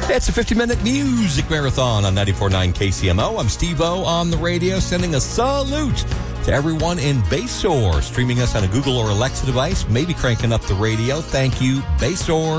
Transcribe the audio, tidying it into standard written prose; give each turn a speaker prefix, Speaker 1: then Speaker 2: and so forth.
Speaker 1: It's a 50-minute music marathon on 94.9 KCMO. I'm Steve-O on the radio, sending a salute to everyone in Basor, streaming us on a Google or Alexa device, maybe cranking up the radio. Thank you, Basor.